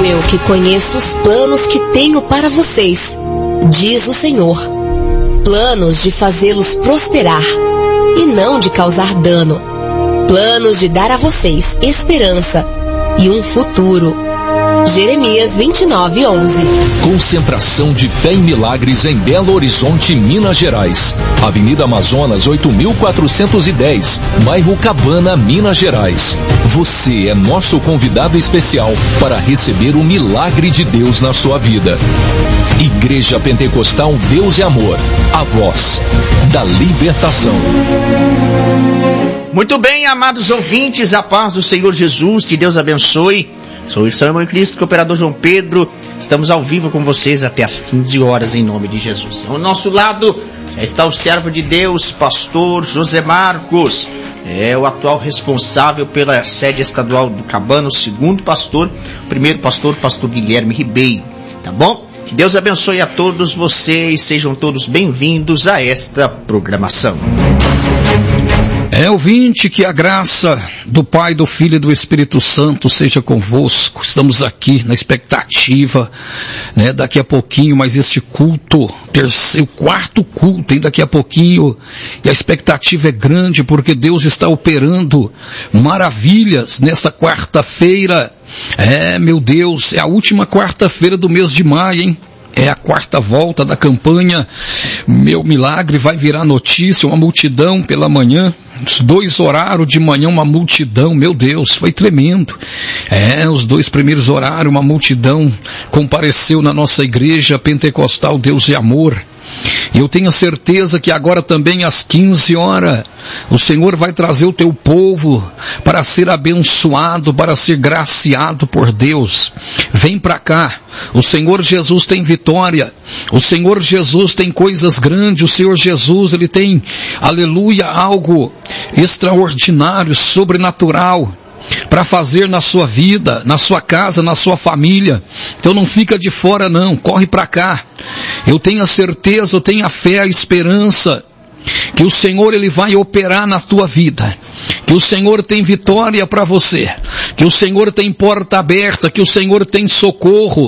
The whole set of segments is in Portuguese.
eu que conheço os planos que tenho para vocês, diz o Senhor. Planos de fazê-los prosperar e não de causar dano. Planos de dar a vocês esperança e um futuro. Jeremias 29:11. Concentração de Fé e Milagres em Belo Horizonte, Minas Gerais. Avenida Amazonas 8410, bairro Cabana, Minas Gerais. Você é nosso convidado especial para receber o milagre de Deus na sua vida. Igreja Pentecostal Deus e Amor, a voz da libertação. Muito bem, amados ouvintes, a paz do Senhor Jesus, que Deus abençoe. Sou o irmão em Cristo, cooperador João Pedro. Estamos ao vivo com vocês até às 15 horas, em nome de Jesus. Ao nosso lado já está o servo de Deus, pastor José Marcos. É o atual responsável pela sede estadual do Cabana, o segundo pastor, o primeiro pastor, pastor Guilherme Ribeiro. Tá bom? Que Deus abençoe a todos vocês, sejam todos bem-vindos a esta programação. Ouvinte, que a graça do Pai, do Filho e do Espírito Santo seja convosco. Estamos aqui na expectativa, daqui a pouquinho, mas este culto, o quarto culto, hein, daqui a pouquinho, e a expectativa é grande, porque Deus está operando maravilhas nesta quarta-feira. Meu Deus, é a última quarta-feira do mês de maio, hein? É a quarta volta da campanha Meu Milagre vai virar notícia, uma multidão pela manhã, os 2 horários de manhã, uma multidão, meu Deus, foi tremendo. Os 2 primeiros horários, uma multidão compareceu na nossa igreja pentecostal Deus e Amor. E eu tenho certeza que agora também às 15 horas, o Senhor vai trazer o teu povo para ser abençoado, para ser graciado por Deus. Vem para cá. O Senhor Jesus tem vitória. O Senhor Jesus tem coisas grandes. O Senhor Jesus, Ele tem, aleluia, algo extraordinário, sobrenatural para fazer na sua vida, na sua casa, na sua família. Então não fica de fora não, corre para cá. Eu tenho a certeza, eu tenho a fé, a esperança que o Senhor, Ele vai operar na tua vida, que o Senhor tem vitória para você, que o Senhor tem porta aberta, que o Senhor tem socorro.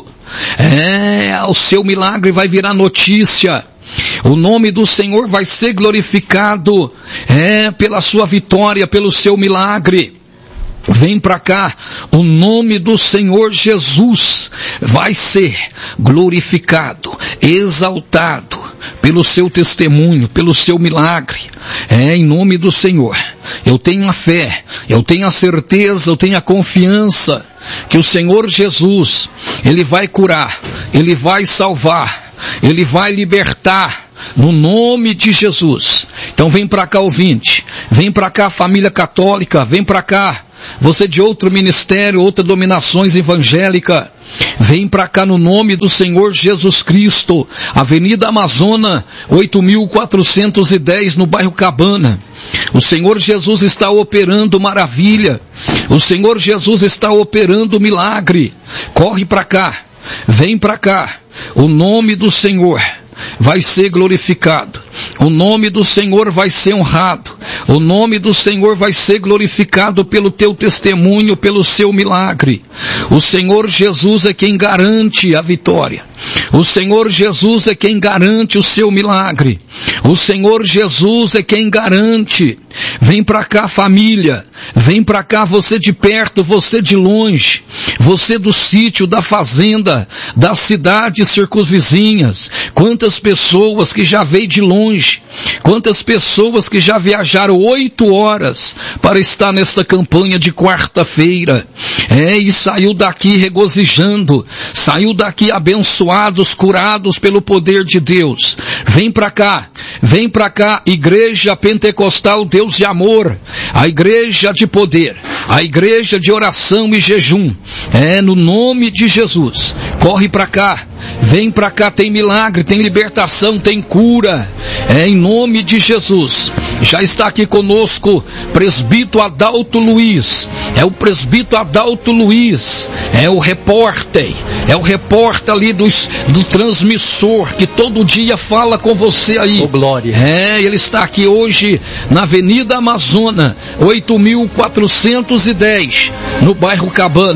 O seu milagre vai virar notícia. O nome do Senhor vai ser glorificado, pela sua vitória, pelo seu milagre. Vem para cá, o nome do Senhor Jesus vai ser glorificado, exaltado pelo seu testemunho, pelo seu milagre. Em nome do Senhor. Eu tenho a fé, eu tenho a certeza, eu tenho a confiança que o Senhor Jesus, Ele vai curar, Ele vai salvar, Ele vai libertar. No nome de Jesus. Então vem para cá, ouvinte. Vem para cá, família católica. Vem para cá. Você de outro ministério, outra dominações evangélica. Vem para cá no nome do Senhor Jesus Cristo. Avenida Amazonas 8410, no bairro Cabana. O Senhor Jesus está operando maravilha. O Senhor Jesus está operando milagre. Corre para cá. Vem para cá. O nome do Senhor vai ser glorificado. O nome do Senhor vai ser honrado. O nome do Senhor vai ser glorificado pelo teu testemunho, pelo seu milagre. O Senhor Jesus é quem garante a vitória. O Senhor Jesus é quem garante o seu milagre. O Senhor Jesus é quem garante. Vem para cá, família. Vem para cá, você de perto, você de longe. Você do sítio, da fazenda, das cidades circunvizinhas. Quantas pessoas que já veio de longe. Quantas pessoas que já viajaram 8 horas para estar nesta campanha de quarta-feira. E saiu daqui regozijando. Saiu daqui abençoados, curados pelo poder de Deus. Vem para cá. Vem para cá, Igreja Pentecostal Deus e Amor, a igreja de poder, a igreja de oração e jejum, no nome de Jesus. Corre para cá, vem para cá, tem milagre, tem libertação, tem cura, em nome de Jesus. Já está aqui conosco presbítero Adalto Luiz, o presbítero Adalto Luiz, o repórter ali do transmissor, que todo dia fala com você aí. Oh, glória. Ele está aqui hoje na Avenida Amazonas 8410, no bairro Cabana.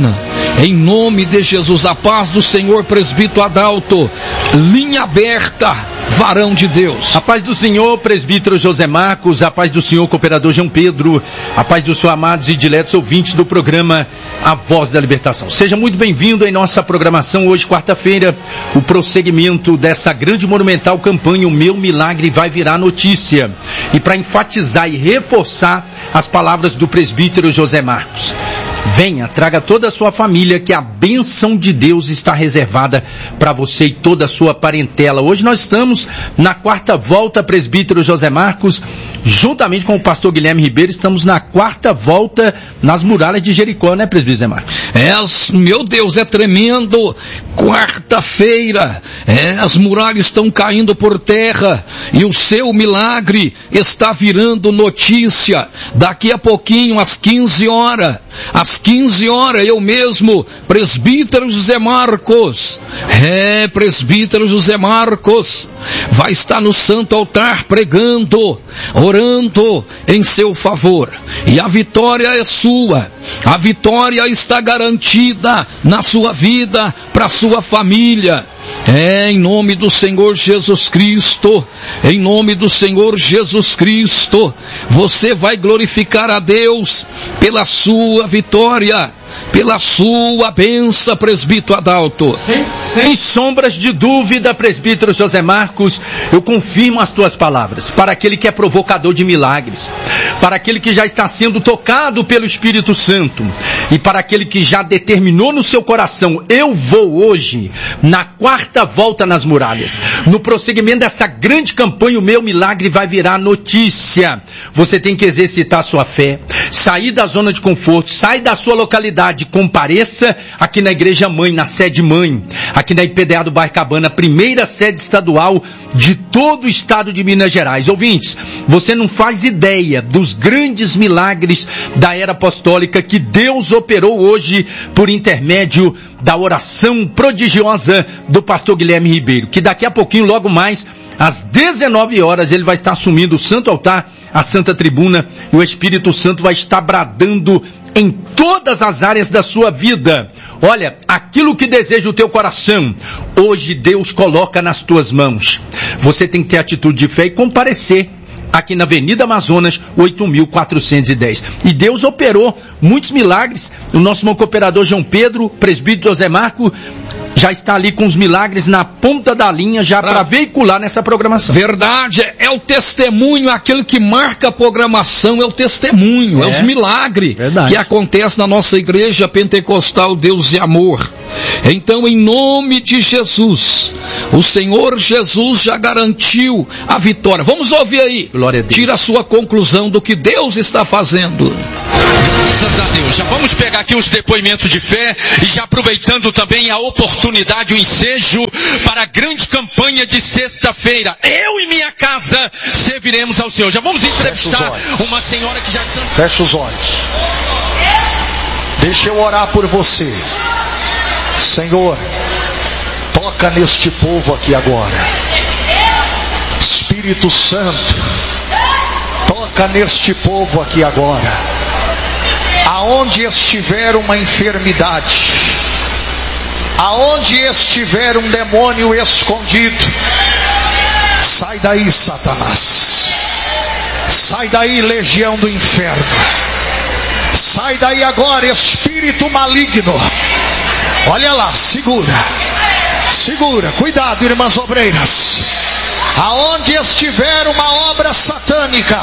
Em nome de Jesus, a paz do Senhor, presbítero Adalto, linha aberta, varão de Deus. A paz do Senhor, presbítero José Marcos, a paz do Senhor, cooperador João Pedro, a paz do Senhor, amados e diletos ouvintes do programa A Voz da Libertação. Seja muito bem-vindo em nossa programação hoje, quarta-feira, o prosseguimento dessa grande monumental campanha, O Meu Milagre Vai Virar Notícia. E para enfatizar e reforçar as palavras do presbítero José Marcos. Venha, traga toda a sua família, que a bênção de Deus está reservada para você e toda a sua parentela. Hoje nós estamos na quarta volta, presbítero José Marcos, juntamente com o pastor Guilherme Ribeiro, estamos na quarta volta nas muralhas de Jericó, né, presbítero José Marcos? Meu Deus, é tremendo. Quarta-feira, as muralhas estão caindo por terra e o seu milagre está virando notícia. Daqui a pouquinho, às 15 horas, eu mesmo, presbítero José Marcos, presbítero José Marcos, vai estar no santo altar pregando, orando em seu favor. E a vitória é sua, a vitória está garantida na sua vida, para sua família. Em nome do Senhor Jesus Cristo, em nome do Senhor Jesus Cristo, você vai glorificar a Deus pela sua vitória, pela sua bênção, presbítero Adalto. Sem sombras de dúvida, presbítero José Marcos, eu confirmo as tuas palavras. Para aquele que é provocador de milagres, para aquele que já está sendo tocado pelo Espírito Santo, e para aquele que já determinou no seu coração, eu vou hoje, na quarta volta nas muralhas, no prosseguimento dessa grande campanha, o meu milagre vai virar notícia. Você tem que exercitar sua fé, sair da zona de conforto, sair da sua localidade, compareça aqui na Igreja Mãe, na sede Mãe, aqui na IPDA do Bairro Cabana, primeira sede estadual de todo o estado de Minas Gerais. Ouvintes, você não faz ideia dos grandes milagres da era apostólica que Deus operou hoje por intermédio da oração prodigiosa do pastor Guilherme Ribeiro, que daqui a pouquinho, logo mais, às 19 horas, ele vai estar assumindo o santo altar, a santa tribuna, e o Espírito Santo vai estar bradando em todas as áreas da sua vida. Olha, aquilo que deseja o teu coração, hoje Deus coloca nas tuas mãos. Você tem que ter atitude de fé e comparecer aqui na Avenida Amazonas, 8.410. E Deus operou muitos milagres. O nosso irmão cooperador João Pedro, presbítero José Marcos, já está ali com os milagres na ponta da linha, já para veicular nessa programação. Verdade, é o testemunho, aquilo que marca a programação, é o testemunho, é os milagres que acontecem na nossa igreja pentecostal Deus e Amor. Então, em nome de Jesus, o Senhor Jesus já garantiu a vitória. Vamos ouvir aí. Glória a Deus. Tira a sua conclusão do que Deus está fazendo. Graças a Deus. Já vamos pegar aqui os depoimentos de fé e já aproveitando também a oportunidade, o ensejo para a grande campanha de sexta-feira. Eu e minha casa serviremos ao Senhor. Já vamos entrevistar uma senhora que já está... Feche os olhos. Deixa eu orar por você. Senhor, toca neste povo aqui agora. Espírito Santo, toca neste povo aqui agora. Aonde estiver uma enfermidade, aonde estiver um demônio escondido, sai daí, Satanás. Sai daí, legião do inferno. Sai daí agora, espírito maligno. Olha lá, segura. Segura, cuidado, irmãs obreiras. Aonde estiver uma obra satânica,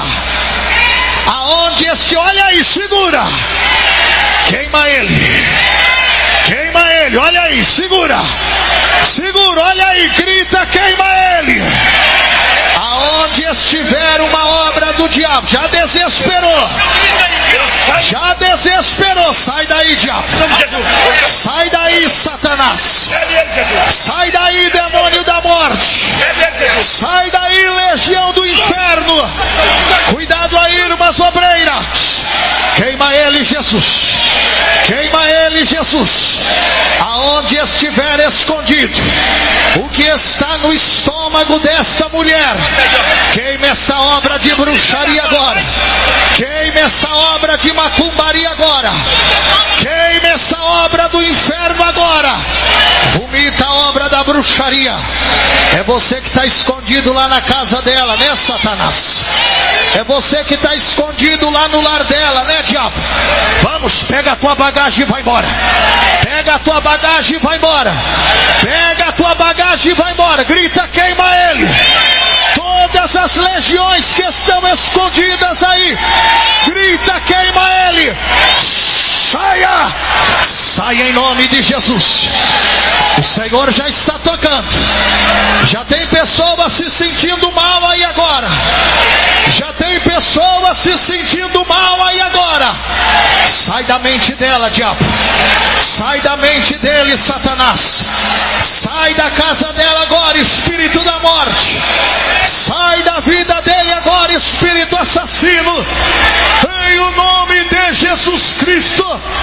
aonde olha aí, segura. Queima ele. Queima ele, olha aí, segura. Segura, olha aí, grita, queima ele. Aonde estiver uma obra do diabo, já desesperou. Já desesperou, sai daí, diabo. Sai daí, Satanás. Sai daí, demônio da morte. Sai daí, legião do inferno. Cuidado aí, irmãs obreiras. Queima ele, Jesus. Queima ele, Jesus. Aonde estiver escondido, O que está no estômago desta mulher, queime esta obra de bruxaria agora. Queime essa obra de macumbaria agora. Queime essa obra do inferno agora. Vomita a obra da bruxaria. É você que está escondido lá na casa dela, né, Satanás? É você que está escondido lá no lar dela, né, diabo? Vamos, pega a tua bagagem e vai embora. Pega a tua bagagem e vai embora. Pega a tua bagagem e vai embora. Grita, queima ele. Todas as legiões que estão escondidas aí, grita, queima ele. Saia! Saia em nome de Jesus. O Senhor já está tocando. Já tem pessoas se sentindo mal aí agora. Já tem pessoas se sentindo mal aí agora. Sai da mente dela, diabo. Sai da mente dele, Satanás. Sai da casa dela agora, espírito da morte. Sai da vida dele agora, espírito assassino. Em o nome de Jesus Cristo.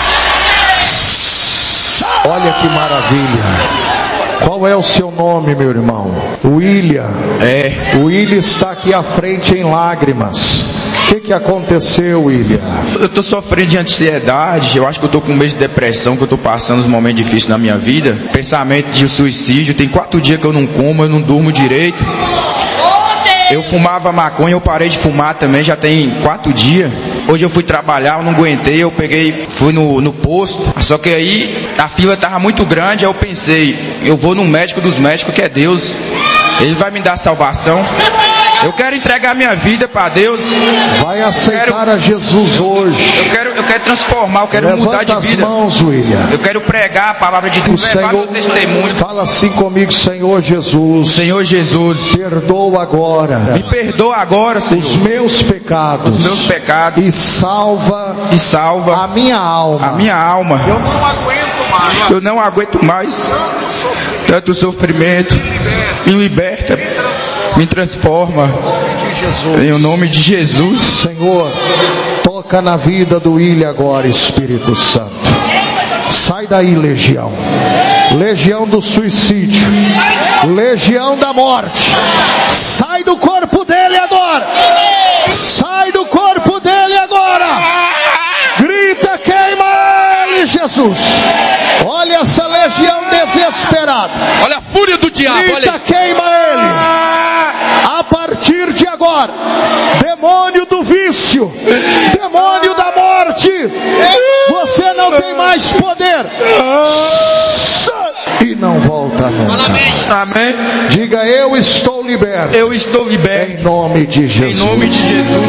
Sai. Olha que maravilha. Qual é o seu nome, meu irmão? William. O William está aqui à frente em lágrimas. O que aconteceu, William? Eu estou sofrendo de ansiedade. Eu acho que eu estou com medo de depressão, que eu estou passando uns momentos difíceis na minha vida. Pensamento de suicídio. Tem 4 dias que eu não como, eu não durmo direito. Eu fumava maconha, eu parei de fumar também, já tem 4 dias. Hoje eu fui trabalhar, eu não aguentei, eu fui no posto. Só que aí a fila estava muito grande, aí eu pensei, eu vou no médico dos médicos, que é Deus. Ele vai me dar salvação. Eu quero entregar minha vida para Deus. Vai aceitar a Jesus hoje. Eu quero transformar, eu quero mudar de vida. Levanta as mãos, William. Eu quero pregar a palavra de Deus, levar meu testemunho. Fala assim comigo, Senhor Jesus. Senhor Jesus, perdoa agora. Me perdoa agora, Senhor. Os meus pecados. Os meus pecados. E salva a minha alma. A minha alma. Eu não aguento mais. Eu não aguento mais tanto sofrimento. Me liberta. Me transforma. Em o nome de Jesus. Senhor, toca na vida do William agora, Espírito Santo. Sai daí, legião. Legião do suicídio. Legião da morte. Sai do corpo dele agora. Sai do corpo dele agora. Grita, queima ele, Jesus. Olha essa legião desesperada. Olha a fúria do diabo. Grita, olha. Queima ele. A partir de agora, demônio do vício, demônio da morte, você não tem mais poder. E não volta nunca. Amém. Diga, eu estou liberto. Eu estou liberto. Em nome de Jesus. Em nome de Jesus.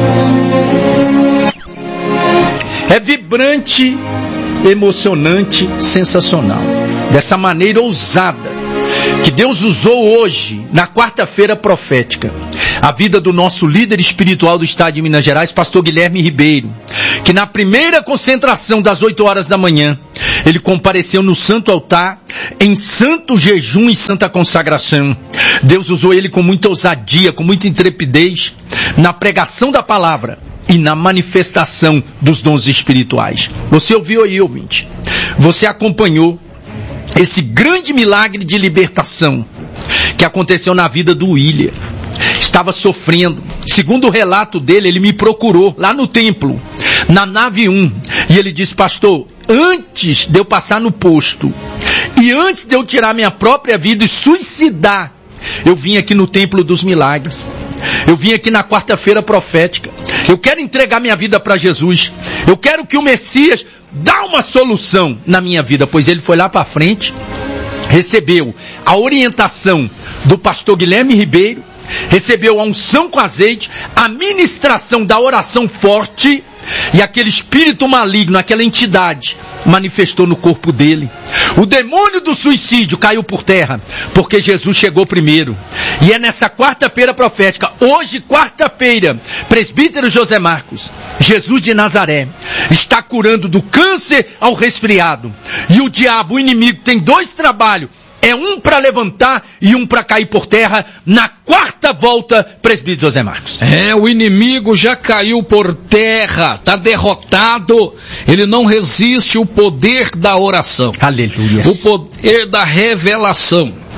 É vibrante, emocionante, sensacional. Dessa maneira ousada que Deus usou hoje, na quarta-feira profética, a vida do nosso líder espiritual do estado de Minas Gerais, pastor Guilherme Ribeiro, que na primeira concentração das 8 horas da manhã, ele compareceu no santo altar, em santo jejum e santa consagração. Deus usou ele com muita ousadia, com muita intrepidez, na pregação da palavra e na manifestação dos dons espirituais. Você ouviu aí, ouvinte? Você acompanhou esse grande milagre de libertação que aconteceu na vida do William. Estava sofrendo. Segundo o relato dele, ele me procurou lá no templo, na nave 1. E ele disse, pastor, antes de eu passar no posto e antes de eu tirar minha própria vida e suicidar, eu vim aqui no Templo dos Milagres. Eu vim aqui na quarta-feira profética. Eu quero entregar minha vida para Jesus. Eu quero que o Messias dá uma solução na minha vida. Pois ele foi lá para frente, recebeu a orientação do pastor Guilherme Ribeiro, recebeu a unção com azeite, a ministração da oração forte, e aquele espírito maligno, aquela entidade, manifestou no corpo dele. O demônio do suicídio caiu por terra, porque Jesus chegou primeiro. E é nessa quarta-feira profética, hoje quarta-feira, presbítero José Marcos, Jesus de Nazaré, está curando do câncer ao resfriado. E o diabo, o inimigo, tem 2 trabalhos. É um para levantar e um para cair por terra na quarta volta, presbítero José Marcos. O inimigo já caiu por terra, está derrotado. Ele não resiste o poder da oração. Aleluia. O poder da revelação.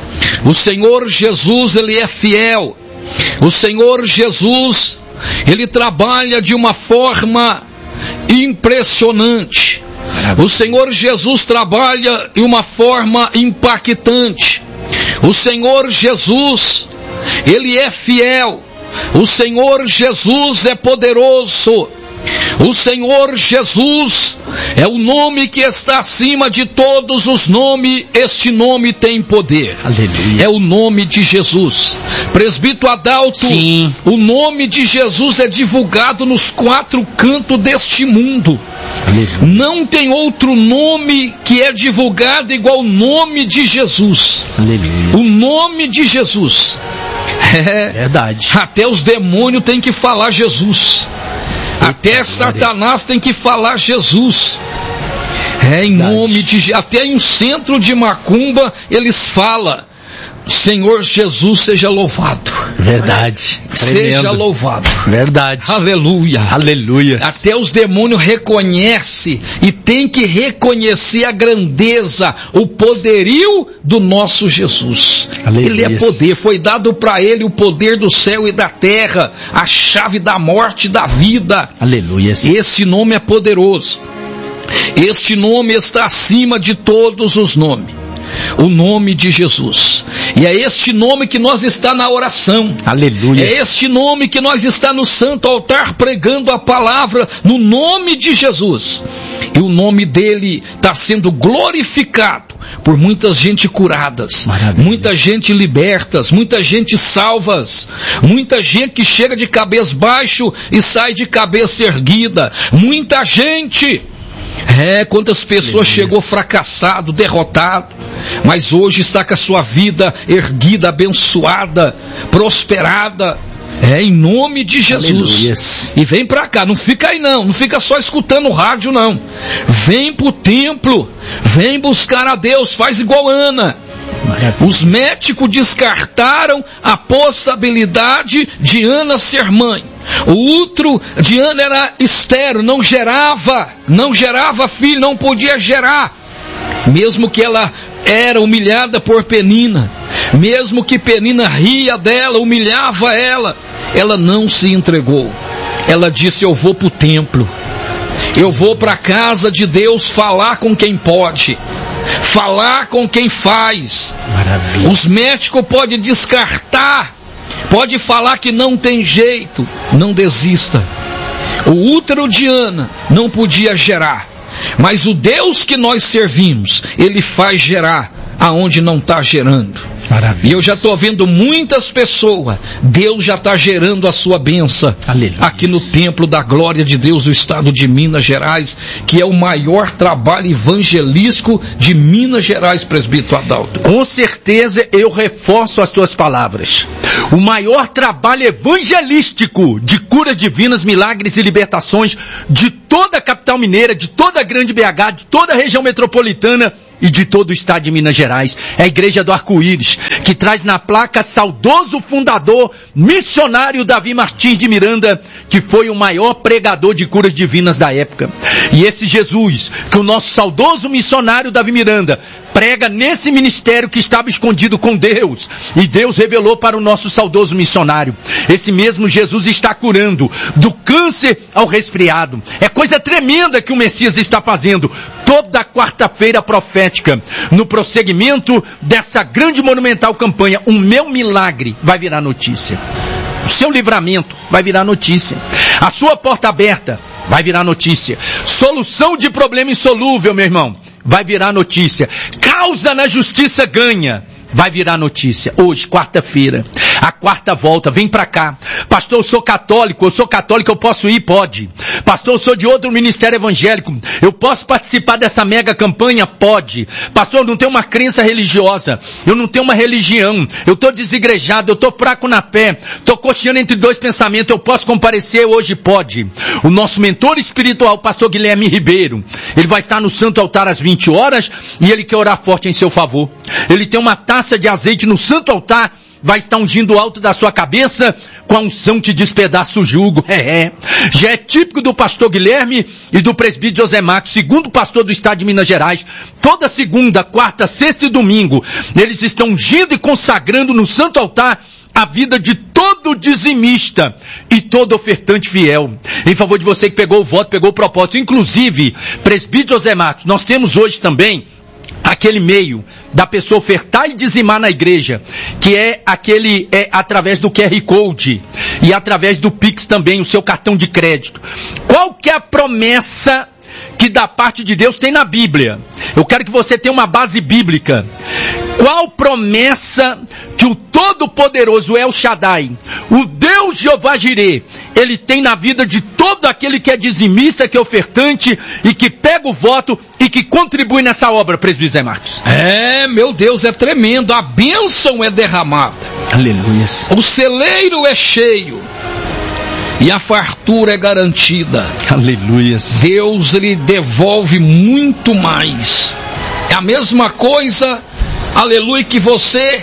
O Senhor Jesus, Ele é fiel. O Senhor Jesus, Ele trabalha de uma forma impressionante. O Senhor Jesus trabalha de uma forma impactante. O Senhor Jesus, Ele é fiel. O Senhor Jesus é poderoso. O Senhor Jesus é o nome que está acima de todos os nomes. Este nome tem poder. Aleluia. É o nome de Jesus. Presbítero Adalto, sim, o nome de Jesus é divulgado nos 4 cantos deste mundo. Aleluia. Não tem outro nome que é divulgado igual o nome de Jesus. Aleluia. O nome de Jesus. É verdade. Até os demônios têm que falar Jesus. Até Satanás tem que falar Jesus. Em nome de... Até em um centro de macumba eles falam: Senhor Jesus, seja louvado. Verdade. Seja tremendo. Louvado. Verdade. Aleluia. Aleluia. Até os demônios reconhecem e tem que reconhecer a grandeza, o poderio do nosso Jesus. Aleluia. Ele é poder, foi dado para ele o poder do céu e da terra, a chave da morte e da vida. Aleluia. Esse nome é poderoso. Este nome está acima de todos os nomes. O nome de Jesus. E é este nome que nós está na oração. Aleluia. É este nome que nós está no santo altar pregando a palavra no nome de Jesus. E o nome dele está sendo glorificado por muita gente curadas. Maravilha. Muita gente libertas, muita gente salvas, muita gente que chega de cabeça baixa e sai de cabeça erguida. Muita gente. Quantas pessoas chegou fracassado, derrotado, mas hoje está com a sua vida erguida, abençoada, prosperada. Em nome de Jesus. Aleluia. E vem pra cá, não fica aí não fica só escutando o rádio não. Vem pro templo, vem buscar a Deus, faz igual Ana. Maravilha. Os médicos descartaram a possibilidade de Ana ser mãe. O útero de Ana era estéril, não gerava filho, não podia gerar. Mesmo que ela era humilhada por Penina, mesmo que Penina ria dela, humilhava ela, ela não se entregou. Ela disse: eu vou para o templo, eu vou para a casa de Deus falar com quem pode, falar com quem faz. Maravilha. Os médicos podem descartar, pode falar que não tem jeito, não desista. O útero de Ana não podia gerar, mas o Deus que nós servimos, Ele faz gerar aonde não está gerando. Maravilha. E eu já estou vendo muitas pessoas, Deus já está gerando a sua bênção. Aleluia. Aqui no Templo da Glória de Deus do estado de Minas Gerais, que é o maior trabalho evangelístico de Minas Gerais, presbítero Adalto. Com certeza eu reforço as tuas palavras. O maior trabalho evangelístico de curas divinas, milagres e libertações de toda a capital mineira, de toda a grande BH, de toda a região metropolitana e de todo o estado de Minas Gerais. É a Igreja do Arco-Íris, que traz na placa saudoso fundador, missionário Davi Martins de Miranda, que foi o maior pregador de curas divinas da época. E esse Jesus, que o nosso saudoso missionário Davi Miranda prega nesse ministério que estava escondido com Deus, e Deus revelou para o nosso saudoso missionário. Esse mesmo Jesus está curando do câncer ao resfriado. É coisa tremenda que o Messias está fazendo toda quarta-feira profética, no prosseguimento dessa grande monumental campanha. O meu milagre vai virar notícia, o seu livramento vai virar notícia, a sua porta aberta vai virar notícia, solução de problema insolúvel, meu irmão, vai virar notícia, causa na justiça ganha, vai virar notícia. Hoje, quarta-feira, a quarta volta, vem pra cá. Pastor, eu sou católico, eu posso ir? Pode. Pastor, eu sou de outro ministério evangélico, eu posso participar dessa mega campanha? Pode. Pastor, eu não tenho uma crença religiosa, eu não tenho uma religião, eu estou desigrejado, eu estou fraco na fé, estou cocheando entre dois pensamentos, eu posso comparecer? Hoje pode. O nosso mentor espiritual, pastor Guilherme Ribeiro, ele vai estar no santo altar às 20 horas e ele quer orar forte em seu favor. Ele tem uma taça de azeite no santo altar vai estar ungindo o alto da sua cabeça com a unção que despedaça o jugo. Já é típico do pastor Guilherme e do presbítero José Marcos, segundo pastor do estado de Minas Gerais. Toda segunda, quarta, sexta e domingo, eles estão ungindo e consagrando no santo altar a vida de todo dizimista e todo ofertante fiel. Em favor de você que pegou o voto, pegou o propósito. Inclusive, presbítero José Marcos, nós temos hoje também aquele meio da pessoa ofertar e dizimar na igreja, que é através do QR Code e através do Pix também, o seu cartão de crédito. Qual que é a promessa que da parte de Deus tem na Bíblia? Eu quero que você tenha uma base bíblica. Qual promessa que o Todo-Poderoso El Shaddai, o Deus Jeová Jireh, ele tem na vida de todo aquele que é dizimista, que é ofertante e que pega o voto e que contribui nessa obra, presbítero Zé Marcos? Meu Deus, é tremendo. A bênção é derramada. Aleluia. O celeiro é cheio. E a fartura é garantida. Aleluia. Deus, ele devolve muito mais. É a mesma coisa, aleluia, que você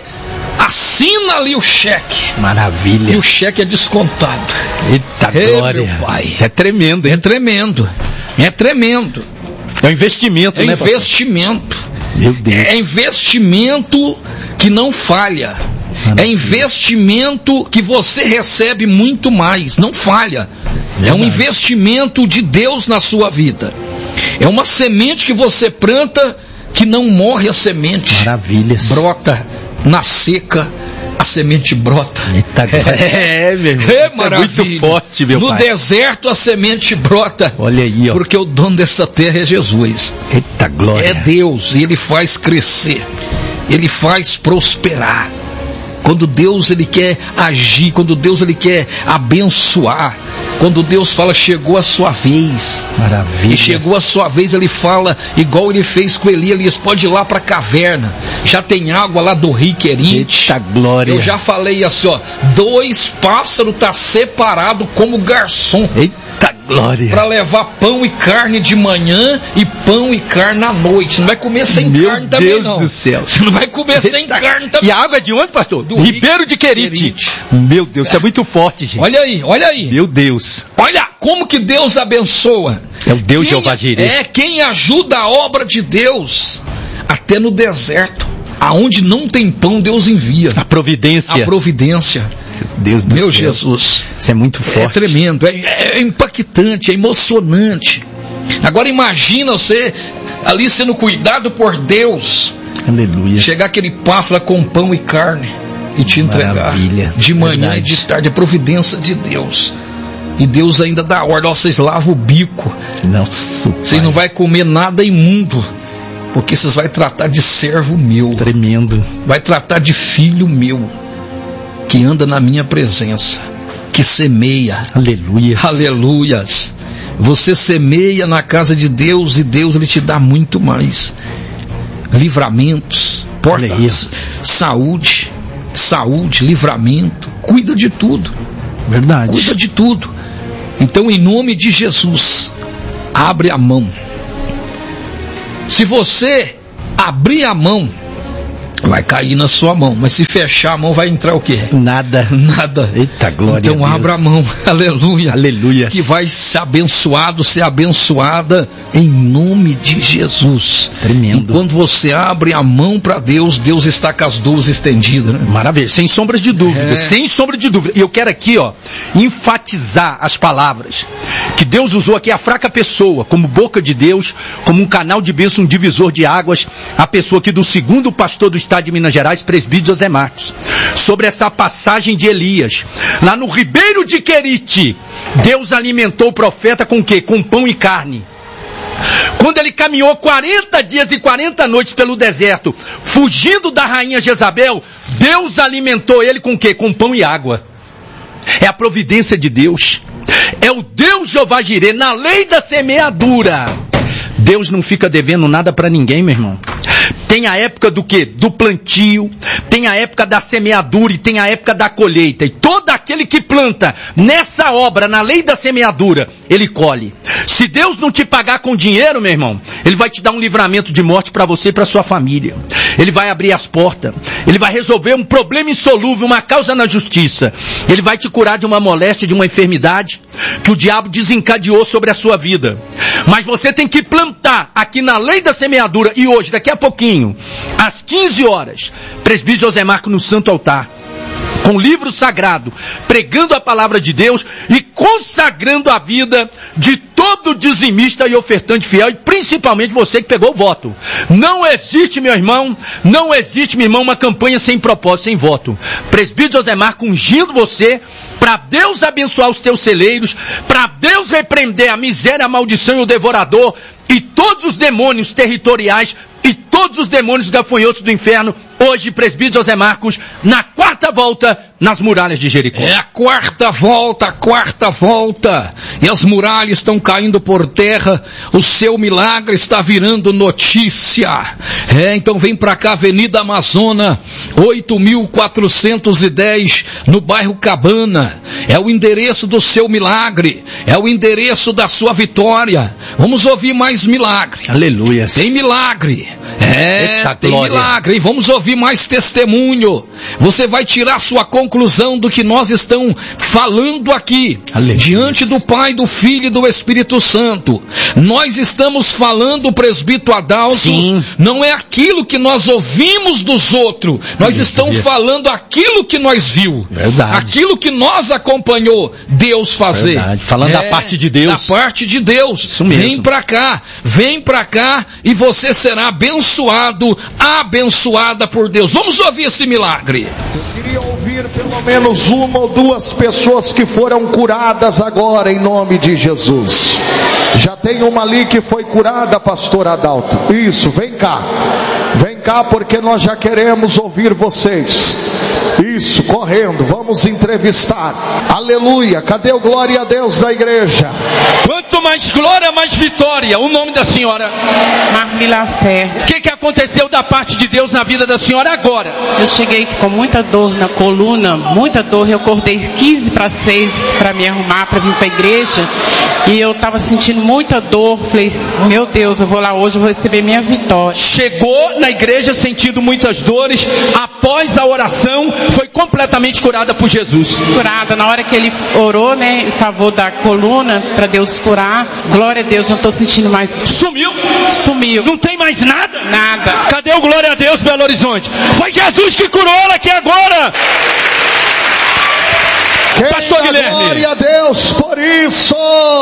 assina ali o cheque. Maravilha. E o cheque é descontado. Eita glória. Meu pai. Isso é tremendo, hein? É tremendo. É tremendo. É um investimento, né, pastor? investimento. Meu Deus. É investimento que não falha. É investimento que você recebe muito mais, não falha. É um investimento de Deus na sua vida. É uma semente que você planta que não morre a semente. Maravilha. Brota na seca, a semente brota. Eita, meu irmão. É maravilha. É muito forte, meu pai. No deserto a semente brota. Olha aí, ó. Porque o dono dessa terra é Jesus. Eita glória. É Deus, e ele faz crescer. Ele faz prosperar. Quando Deus ele quer agir, quando Deus ele quer abençoar, quando Deus fala, chegou a sua vez. Maravilha. E chegou a sua vez, ele fala, igual ele fez com Elias, pode ir lá para a caverna, já tem água lá do rio querente. Eita glória. Eu já falei assim, ó, 2 pássaros tá separado como garçom. Eita glória. Para levar pão e carne de manhã e pão e carne à noite. Você não vai comer sem carne também, Deus não. do céu. Você não vai comer sem carne também. E a água é de onde, pastor? Do Ribeiro de Querite. Meu Deus, isso é muito forte, gente. Olha aí, olha aí. Meu Deus. Olha como que Deus abençoa. É o Deus Jeová Jireh. É quem ajuda a obra de Deus até no deserto. Aonde não tem pão, Deus envia. A providência. A providência. Deus do Meu céu. Jesus. Isso é muito forte. É tremendo, é impactante, é emocionante. Agora imagina você ali sendo cuidado por Deus. Aleluia. Chegar aquele pássaro lá com pão e carne e te entregar. Maravilha. De manhã Verdade. e de tarde, a providência de Deus. E Deus ainda dá ordem, ó, vocês lavam o bico. Não, vocês não vai comer nada imundo, porque vocês vai tratar de servo meu. Tremendo. Vai tratar de filho meu, que anda na minha presença, que semeia. Aleluia. Aleluias. Você semeia na casa de Deus e Deus ele te dá muito mais. Livramentos, portas, saúde, livramento, cuida de tudo. Verdade. Cuida de tudo. Então, em nome de Jesus, abre a mão. Se você abrir a mão, vai cair na sua mão, mas se fechar a mão vai entrar o quê? Nada. Nada. Eita glória. Então abra a mão, aleluia. Aleluia. Que vai ser abençoado, ser abençoada em nome de Jesus. Tremendo. E quando você abre a mão para Deus, Deus está com as 12 estendidas, né? Maravilha, sem sombra de dúvida, sem sombra de dúvida. E eu quero aqui, ó, enfatizar as palavras que Deus usou aqui, a fraca pessoa, como boca de Deus, como um canal de bênção, um divisor de águas, a pessoa aqui do segundo pastor do estado de Minas Gerais, presbítero José Marcos, sobre essa passagem de Elias, lá no Ribeiro de Querite. Deus alimentou o profeta com o quê? Com pão e carne. Quando ele caminhou 40 dias e 40 noites pelo deserto, fugindo da rainha Jezabel, Deus alimentou ele com o quê? Com pão e água. É a providência de Deus. É o Deus Jeová Jireh, na lei da semeadura. Deus não fica devendo nada para ninguém, meu irmão. Tem a época do quê? Do plantio, tem a época da semeadura e tem a época da colheita. E todo aquele que planta nessa obra, na lei da semeadura, ele colhe. Se Deus não te pagar com dinheiro, meu irmão, Ele vai te dar um livramento de morte para você e para sua família. Ele vai abrir as portas. Ele vai resolver um problema insolúvel, uma causa na justiça. Ele vai te curar de uma moléstia, de uma enfermidade que o diabo desencadeou sobre a sua vida. Mas você tem que plantar aqui na lei da semeadura. E hoje, daqui a pouquinho, às 15 horas, presbítero José Marcos no Santo Altar, com o livro sagrado, pregando a palavra de Deus e consagrando a vida de todo dizimista e ofertante fiel, e principalmente você que pegou o voto. Não existe, meu irmão, não existe, minha irmã, uma campanha sem propósito, sem voto. Presbítero José Marcos ungindo você para Deus abençoar os teus celeiros, para Deus repreender a miséria, a maldição e o devorador, e todos os demônios territoriais e todos os demônios gafanhotos do inferno. Hoje, presbítero José Marcos, na quarta volta, nas muralhas de Jericó. É a quarta volta, e as muralhas estão caindo por terra, o seu milagre está virando notícia. Então vem pra cá, Avenida Amazônia, 8.410, no bairro Cabana. É o endereço do seu milagre, é o endereço da sua vitória. Vamos ouvir mais milagre. Aleluia. Tem milagre. Eita, tem glória. milagre. E vamos ouvir mais testemunho. Você vai tirar sua conclusão do que nós estamos falando aqui. Aleluia. Diante do Pai, do Filho e do Espírito Santo. Nós estamos falando, presbítero Adalto, sim, não é aquilo que nós ouvimos dos outros. Nós estamos falando aquilo que nós viu. Verdade. Aquilo que nós acompanhou Deus fazer. Verdade. Falando da parte de Deus. Da parte de Deus. Isso mesmo. Vem pra cá e você será abençoado, abençoada por Deus. Vamos ouvir esse milagre. Eu queria ouvir pelo menos uma ou duas pessoas que foram curadas agora em nome de Jesus. Já tem uma ali que foi curada, pastor Adalto. Isso, vem cá. Vem cá porque nós já queremos ouvir vocês. Isso, correndo, vamos entrevistar. Aleluia, cadê o glória a Deus da igreja? Quanto mais glória, mais vitória. O nome da senhora? Marmila Serra. O que aconteceu da parte de Deus na vida da senhora agora? Eu cheguei com muita dor na coluna, muita dor. Eu acordei 15 para 6 para me arrumar, para vir para a igreja. E eu estava sentindo muita dor. Falei, meu Deus, eu vou lá hoje, eu vou receber minha vitória. Chegou na igreja sentindo muitas dores. Após a oração, foi completamente curada por Jesus. Curada, na hora que ele orou, né, em favor da coluna, para Deus curar. Glória a Deus, eu não estou sentindo mais. Sumiu? Sumiu. Não tem mais nada? Nada. Cadê o glória a Deus, Belo Horizonte? Foi Jesus que curou ela aqui agora. Pastor Guilherme. Glória a Deus por isso.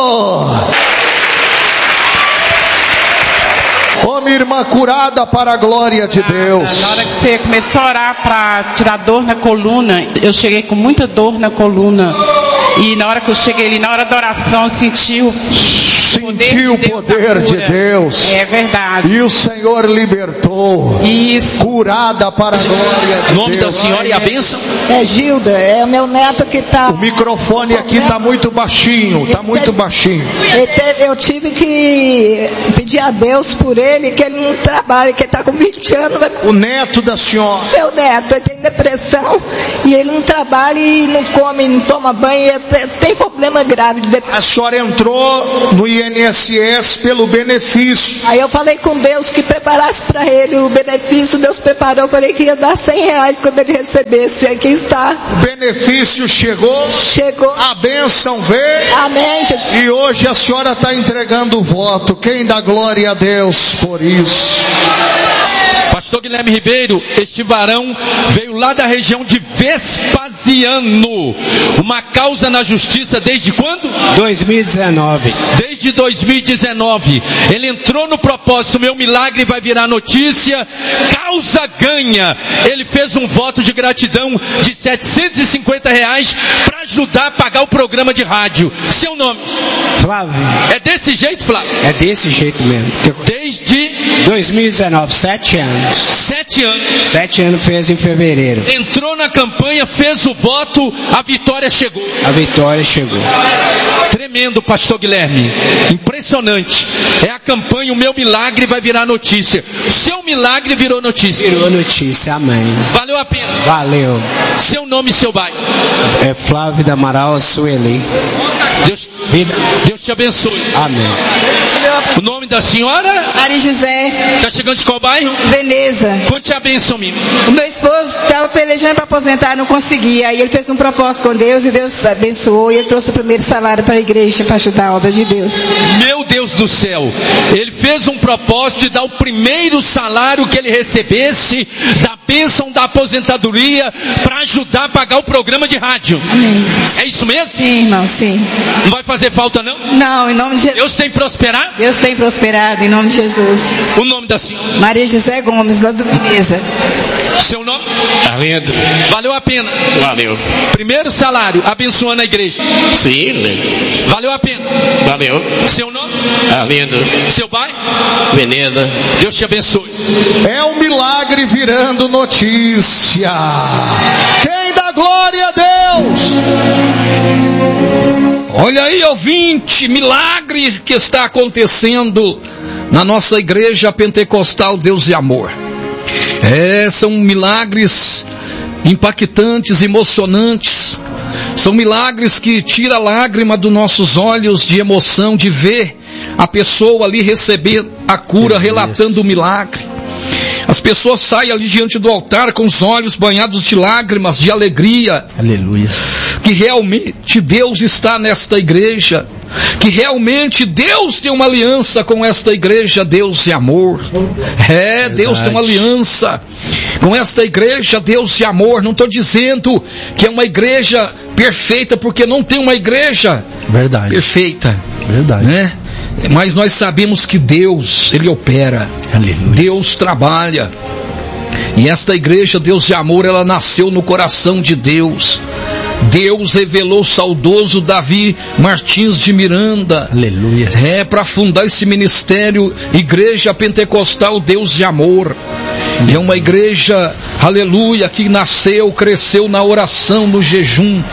Ô minha irmã, curada para a glória de Deus. Na hora que você começou a orar para tirar dor na coluna, eu cheguei com muita dor na coluna. E na hora que eu cheguei ali, na hora da oração, eu senti o poder de Deus. É verdade. E o Senhor libertou. Isso. Curada para a glória de Deus. Nome da senhora e a bênção? É Gilda, é o meu neto que está. O microfone aqui está muito baixinho, está muito baixinho. Eu tive que pedir a Deus por ele, que ele não trabalha, que ele está com 20 anos. O neto da senhora? Meu neto, ele tem depressão e ele não trabalha e não come, não toma banho, tem problema grave de depressão. A senhora entrou no INSS pelo benefício. Aí eu falei com Deus que preparasse para ele o benefício. Deus preparou, eu falei que ia dar R$100 quando ele recebesse. Aqui está. O benefício chegou. Chegou. A bênção veio. Amém, Jesus. E hoje a senhora está entregando o voto. Quem dá glória a Deus por isso? Pastor Guilherme Ribeiro, este varão veio lá da região de Vespasiano. Uma causa na justiça desde quando? 2019. Desde 2019. Ele entrou no propósito, meu milagre vai virar notícia. Causa ganha. Ele fez um voto de gratidão de R$750 para ajudar a pagar o programa de rádio. Seu nome? Flávio. É desse jeito, Flávio? É desse jeito mesmo. Desde 2019, 7 anos. 7 anos. 7 anos fez em fevereiro. Entrou na campanha, fez o voto, a vitória chegou. A vitória chegou. Tremendo, pastor Guilherme. Impressionante. É a campanha O Meu Milagre Vai Virar Notícia. Seu milagre virou notícia. Virou notícia, amém. Valeu a pena. Valeu. Seu nome e seu bairro. É Flávio da Amaral Sueli. Deus te abençoe. Amém. O nome da senhora? Maria José. Está chegando de qual bairro? Veneza. Conte a bênção, menino. O meu esposo estava pelejando para aposentar, não conseguia. Aí ele fez um propósito com Deus e Deus abençoou. E ele trouxe o primeiro salário para a igreja para ajudar a obra de Deus. Meu Deus do céu. Ele fez um propósito de dar o primeiro salário que ele recebesse da bênção da aposentadoria para ajudar a pagar o programa de rádio. Amém. É isso mesmo? Sim, irmão, sim. Não vai fazer falta, não? Não, em nome de Jesus. Deus tem prosperado? Deus tem prosperado, em nome de Jesus. O nome da senhora? Maria José Gomes, lá do Veneza. Seu nome? Arlindo. Valeu a pena? Valeu. Primeiro salário, abençoando a igreja. Sim. Valeu a pena? Valeu. Seu nome? Arlindo. Seu bairro? Veneza. Deus te abençoe. É um milagre virando notícia. Quem dá glória a Deus? Olha aí, ouvinte, milagres que está acontecendo na nossa igreja pentecostal Deus e Amor. São milagres impactantes, emocionantes. São milagres que tiram a lágrima dos nossos olhos de emoção, de ver a pessoa ali receber a cura, relatando o milagre. As pessoas saem ali diante do altar com os olhos banhados de lágrimas, de alegria. Aleluia. Que realmente Deus está nesta igreja. Que realmente Deus tem uma aliança com esta igreja, Deus e Amor. Deus tem uma aliança com esta igreja, Deus e Amor. Não estou dizendo que é uma igreja perfeita, porque não tem uma igreja perfeita. Verdade. Né? Mas nós sabemos que Deus, Ele opera. Aleluia. Deus trabalha. E esta igreja, Deus e Amor, ela nasceu no coração de Deus. Deus revelou o saudoso Davi Martins de Miranda. Aleluia. Para fundar esse ministério, Igreja Pentecostal Deus de Amor. É uma igreja, aleluia, que nasceu, cresceu na oração, no jejum.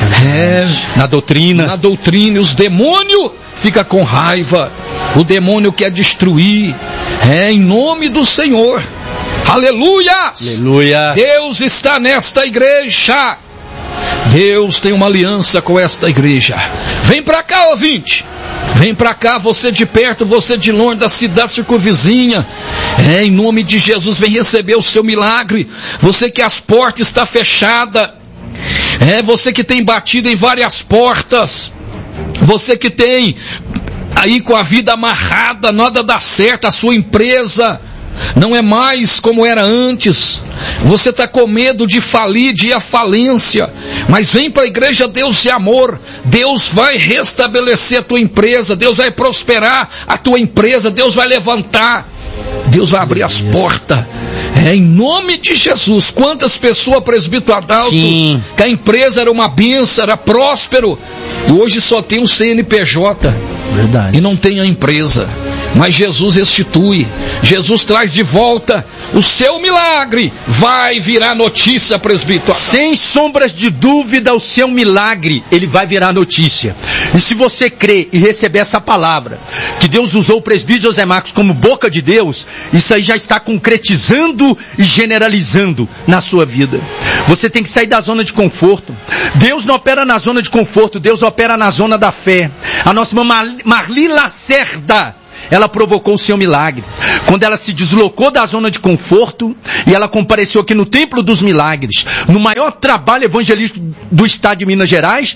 Na doutrina. Na doutrina. E os demônios ficam com raiva. O demônio quer destruir. Em nome do Senhor. Aleluia. Aleluia. Deus está nesta igreja. Deus tem uma aliança com esta igreja. Vem para cá, ouvinte. Vem para cá, você de perto, você de longe, da cidade circunvizinha. Em nome de Jesus, vem receber o seu milagre. Você que as portas estão fechadas. Você que tem batido em várias portas. Você que tem aí com a vida amarrada, nada dá certo, a sua empresa não é mais como era antes. Você está com medo de falir, de ir à falência. Mas vem para a igreja Deus e Amor. Deus vai restabelecer a tua empresa. Deus vai prosperar a tua empresa. Deus vai levantar. Deus vai abrir as portas. Em nome de Jesus. Quantas pessoas, presbítero Adalto, que a empresa era uma bênção, era próspero, e hoje só tem um CNPJ. Verdade. E não tem a empresa. Mas Jesus restitui, Jesus traz de volta o seu milagre. Vai virar notícia, presbítero. Sem sombras de dúvida, o seu milagre, ele vai virar notícia. E se você crer e receber essa palavra, que Deus usou o presbítero José Marcos como boca de Deus, isso aí já está concretizando e generalizando na sua vida. Você tem que sair da zona de conforto. Deus não opera na zona de conforto, Deus opera na zona da fé. A nossa irmã Marli Lacerda, ela provocou o seu milagre. Quando ela se deslocou da zona de conforto e ela compareceu aqui no Templo dos Milagres, no maior trabalho evangelístico do estado de Minas Gerais,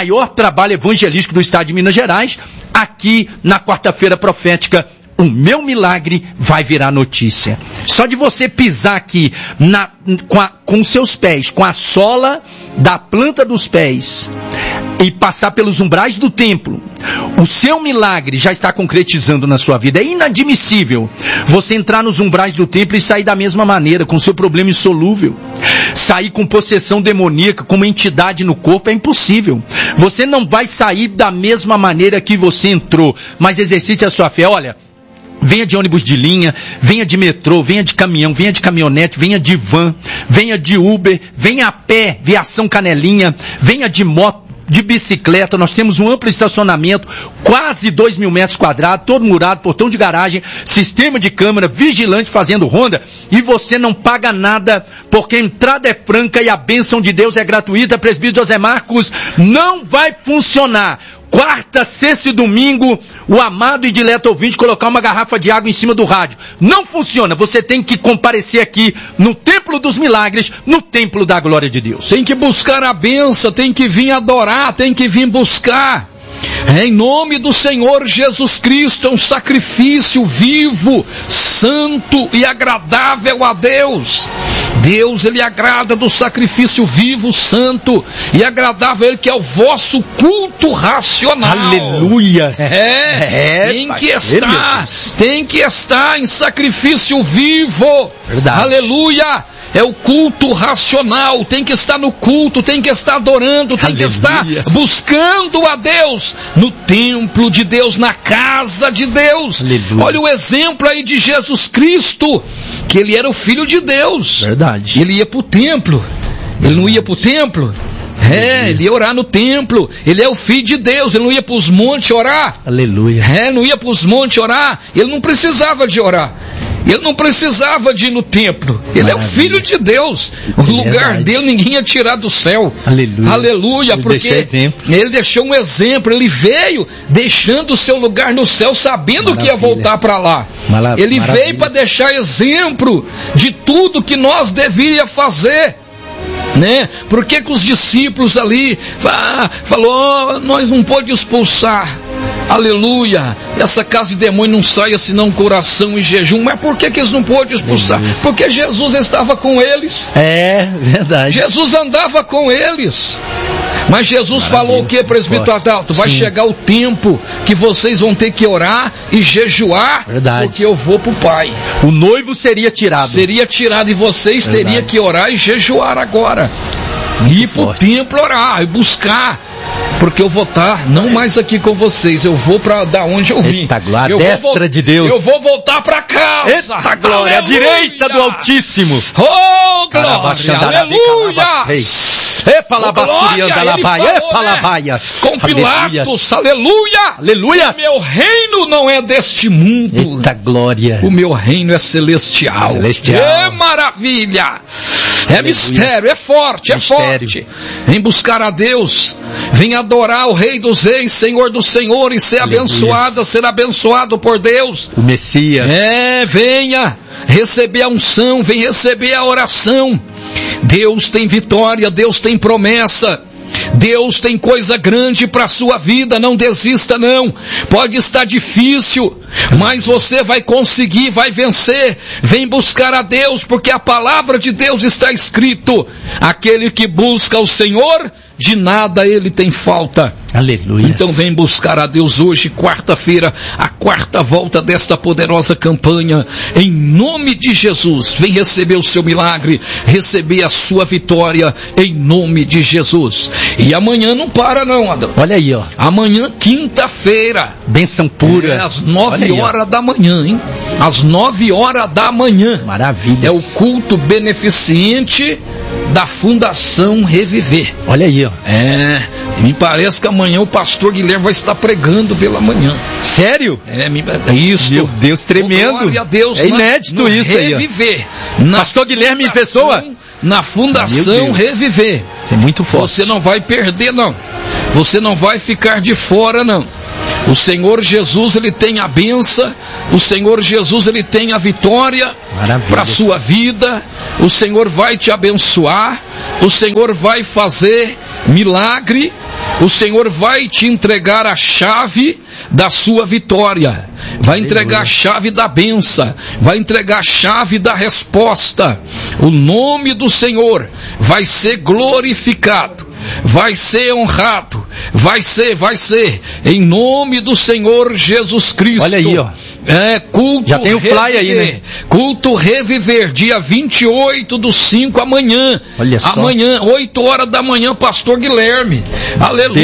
aqui na quarta-feira profética, o meu milagre vai virar notícia. Só de você pisar aqui com seus pés, com a sola da planta dos pés, e passar pelos umbrais do templo, o seu milagre já está concretizando na sua vida. É inadmissível você entrar nos umbrais do templo e sair da mesma maneira, com seu problema insolúvel. Sair com possessão demoníaca, com uma entidade no corpo, é impossível. Você não vai sair da mesma maneira que você entrou, mas exercite a sua fé. Olha, venha de ônibus de linha, venha de metrô, venha de caminhão, venha de caminhonete, venha de van, venha de Uber, venha a pé, viação Canelinha, venha de moto, de bicicleta, nós temos um amplo estacionamento, quase 2.000 metros quadrados, todo murado, portão de garagem, sistema de câmera, vigilante fazendo ronda, e você não paga nada, porque a entrada é franca e a bênção de Deus é gratuita. Presbítero José Marcos, não vai funcionar. Quarta, sexta e domingo, o amado e dileto ouvinte colocar uma garrafa de água em cima do rádio. Não funciona, você tem que comparecer aqui no Templo dos Milagres, no Templo da Glória de Deus. Tem que buscar a bênção, tem que vir adorar, tem que vir buscar. Em nome do Senhor Jesus Cristo, é um sacrifício vivo, santo e agradável a Deus. Deus, Ele agrada do sacrifício vivo, santo e agradável, Ele que é o vosso culto racional. Aleluia! Tem que estar em sacrifício vivo. Verdade. Aleluia! É o culto racional, tem que estar no culto, tem que estar adorando, tem que estar buscando a Deus, no templo de Deus, na casa de Deus. Aleluia. Olha o exemplo aí de Jesus Cristo, que Ele era o Filho de Deus. Verdade. Ele ia para o templo, Ele não ia para o templo? Ele ia orar no templo. Ele é o Filho de Deus, Ele não ia para os montes orar. Aleluia. Não ia para os montes orar, Ele não precisava de orar. Ele não precisava de ir no templo. Ele é o Filho de Deus. O lugar dele ninguém ia tirar do céu. Aleluia. Aleluia, porque ele deixou um exemplo. Ele veio deixando o seu lugar no céu, sabendo que ia voltar para lá. Ele veio para deixar exemplo de tudo que nós devíamos fazer. Né? Por que os discípulos ali falou, nós não podemos expulsar, aleluia, essa casa de demônio não saia senão coração e jejum. Mas por que eles não podiam expulsar? Porque Jesus estava com eles. Verdade. Jesus andava com eles. Mas Jesus falou o que, presbítero Adalto? Vai chegar o tempo que vocês vão ter que orar e jejuar, porque eu vou para o Pai. O noivo seria tirado. Seria tirado e vocês teriam que orar e jejuar agora. Ir para o templo orar e buscar. Porque eu vou estar não mais aqui com vocês, eu vou para da onde eu vim. Eita glória, destra de Deus. Eu vou voltar para casa. Eita glória, à direita do Altíssimo. Oh, glória, aleluia. Com Pilatos, aleluia. Aleluia. O meu reino não é deste mundo. Eita glória. O meu reino é celestial. É maravilha. É mistério, é forte, é forte. Vem buscar a Deus, vem adorar o Rei dos Reis, Senhor dos Senhores, ser abençoado, ser abençoado por Deus. O Messias. Venha receber a unção, vem receber a oração. Deus tem vitória, Deus tem promessa. Deus tem coisa grande para a sua vida, não desista não. Pode estar difícil, mas você vai conseguir, vai vencer. Vem buscar a Deus, porque a palavra de Deus está escrito: aquele que busca o Senhor, de nada ele tem falta. Aleluia. Então vem buscar a Deus hoje, quarta-feira, a quarta volta desta poderosa campanha, em nome de Jesus. Vem receber o seu milagre, receber a sua vitória, em nome de Jesus. E amanhã não para não, Adão. Olha aí, ó. Amanhã, quinta-feira, bênção pura. Às 9 horas da manhã, hein? Às 9 horas da manhã. Maravilha. É o culto beneficente da Fundação Reviver. Olha aí, ó. Me parece que amanhã o pastor Guilherme vai estar pregando pela manhã. Sério? Isso. Meu Deus, tremendo. Glória a Deus. É inédito isso aí. Reviver. Pastor Guilherme em pessoa? Na Fundação Reviver. Isso é muito forte. Você não vai perder, não. Você não vai ficar de fora, não. O Senhor Jesus, Ele tem a bênção. O Senhor Jesus, Ele tem a vitória para a sua vida. O Senhor vai te abençoar. O Senhor vai fazer milagre. O Senhor vai te entregar a chave da sua vitória. Vai entregar a chave da bênção. Vai entregar a chave da resposta. O nome do Senhor vai ser glorificado. Vai ser honrado. Vai ser. Em nome do Senhor Jesus Cristo. Olha aí, ó. Culto já tem o fly aí, né? Culto Reviver, dia 28/5, amanhã. Olha só. Amanhã, 8 horas da manhã, pastor Guilherme. Aleluia.